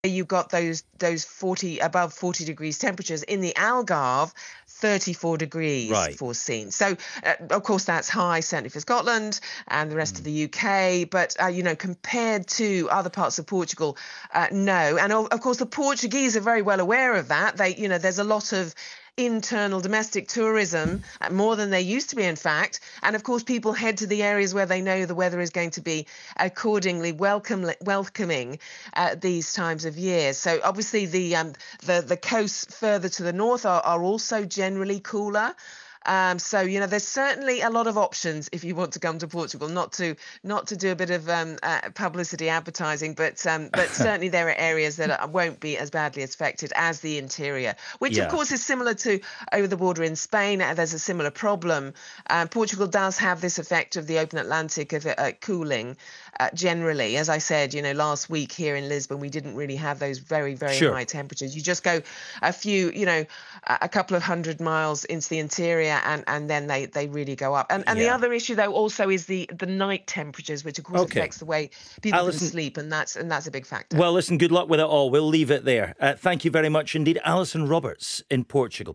you've got those 40 above 40 degrees temperatures. In the Algarve, 34 degrees Right. foreseen. So, of course, that's high, certainly for Scotland and the rest of the UK. But, compared to other parts of Portugal, no. And, of course, the Portuguese are very well aware of that. There's a lot of internal domestic tourism, more than they used to be, in fact. And of course, people head to the areas where they know the weather is going to be accordingly welcoming these times of year. So obviously the coasts further to the north are also generally cooler. There's certainly a lot of options if you want to come to Portugal. Not to do a bit of publicity advertising, but certainly there are areas that won't be as badly affected as the interior, which of course is similar to over the border in Spain. There's a similar problem. Portugal does have this effect of the open Atlantic of cooling generally. As I said, last week here in Lisbon, we didn't really have those very, very high temperatures. You just go a couple of 100 miles into the interior and then they really go up. And the other issue though also is the night temperatures, which of course affects the way people can sleep, and that's a big factor. Well, listen, good luck with it all. We'll leave it there. Thank you very much indeed. Alison Roberts in Portugal.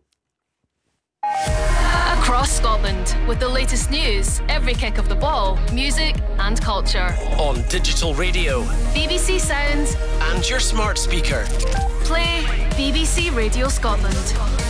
Across Scotland, with the latest news, every kick of the ball, music and culture. On digital radio, BBC Sounds and your smart speaker. Play BBC Radio Scotland.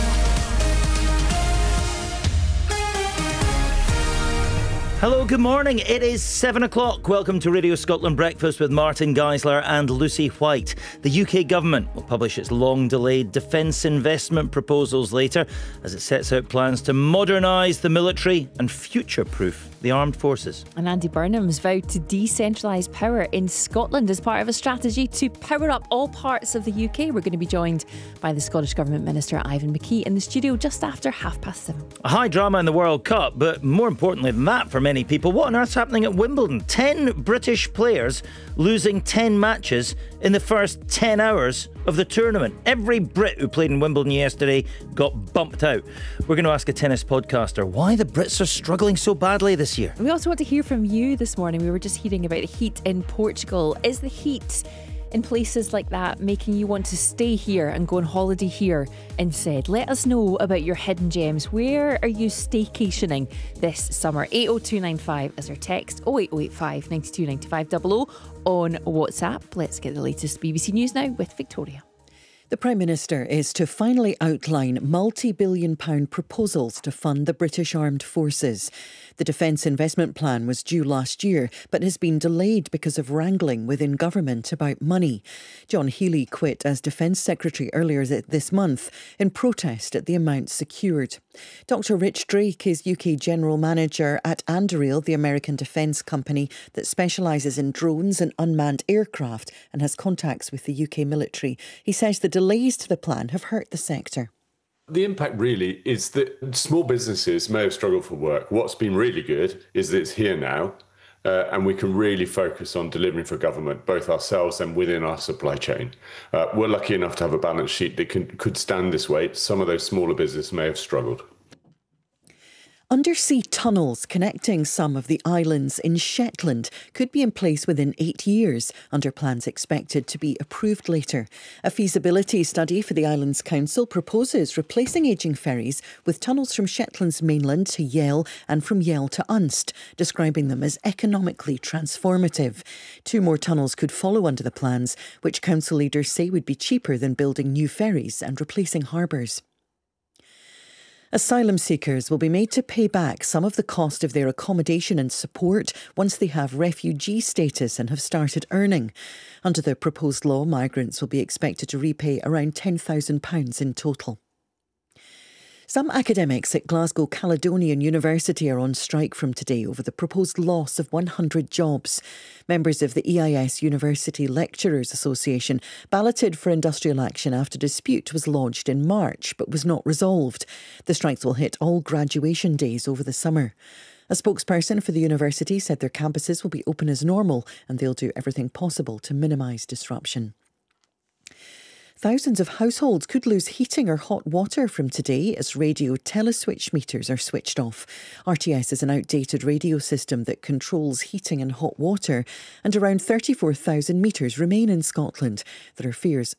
Hello, good morning. It is 7 o'clock. Welcome to Radio Scotland Breakfast with Martin Geisler and Lucy White. The UK government will publish its long-delayed defence investment proposals later as it sets out plans to modernise the military and future-proof the armed forces. And Andy Burnham's vowed to decentralise power in Scotland as part of a strategy to power up all parts of the UK. We're going to be joined by the Scottish Government Minister Ivan McKee in the studio just after 7:30. A high drama in the World Cup, but more importantly than that for many people, what on earth's happening at Wimbledon? 10 British players losing 10 matches in the first 10 hours of the tournament. Every Brit who played in Wimbledon yesterday got bumped out. We're going to ask a tennis podcaster why the Brits are struggling so badly this year. We also want to hear from you this morning. We were just hearing about the heat in Portugal. Is the heat in places like that making you want to stay here and go on holiday here instead? Let us know about your hidden gems. Where are you staycationing this summer? 80295 is our text, 08085 92 95 00 on WhatsApp. Let's get the latest BBC News now with Victoria. The Prime Minister is to finally outline multi-billion-pound proposals to fund the British Armed Forces. The Defence Investment Plan was due last year, but has been delayed because of wrangling within government about money. John Healey quit as Defence Secretary earlier this month in protest at the amount secured. Dr Rich Drake is UK General Manager at Anduril, the American defence company that specialises in drones and unmanned aircraft and has contacts with the UK military. He says the delays to the plan have hurt the sector. The impact really is that small businesses may have struggled for work. What's been really good is that it's here now, and we can really focus on delivering for government, both ourselves and within our supply chain. We're lucky enough to have a balance sheet that could stand this weight. Some of those smaller businesses may have struggled. Undersea tunnels connecting some of the islands in Shetland could be in place within 8 years, under plans expected to be approved later. A feasibility study for the Islands Council proposes replacing ageing ferries with tunnels from Shetland's mainland to Yell and from Yell to Unst, describing them as economically transformative. 2 more tunnels could follow under the plans, which council leaders say would be cheaper than building new ferries and replacing harbours. Asylum seekers will be made to pay back some of the cost of their accommodation and support once they have refugee status and have started earning. Under the proposed law, migrants will be expected to repay around £10,000 in total. Some academics at Glasgow Caledonian University are on strike from today over the proposed loss of 100 jobs. Members of the EIS University Lecturers Association balloted for industrial action after dispute was lodged in March but was not resolved. The strikes will hit all graduation days over the summer. A spokesperson for the university said their campuses will be open as normal and they'll do everything possible to minimise disruption. Thousands of households could lose heating or hot water from today as radio teleswitch meters are switched off. RTS is an outdated radio system that controls heating and hot water, and around 34,000 meters remain in Scotland. There are fears